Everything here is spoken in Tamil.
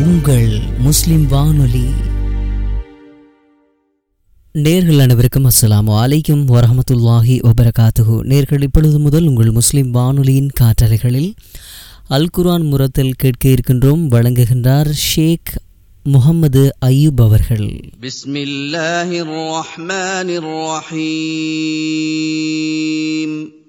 உங்கள் முஸ்லிம் வானொலி. நேர்கள் அனைவருக்கும் அஸ்ஸலாமு அலைக்கும் வரஹ்மத்துல்லாஹி வபரகாத்துஹு. நேர்கள் இப்பொழுது முதல் உங்கள் முஸ்லிம் வானொலியின் காற்றலைகளில் அல் குர்ஆன் முரத்தில் கேட்க இருக்கின்றோம். வழங்குகின்றார் ஷேக் முஹம்மது அய்யூப் அவர்கள். பிஸ்மில்லாஹிர் ரஹ்மானிர் ரஹீம்.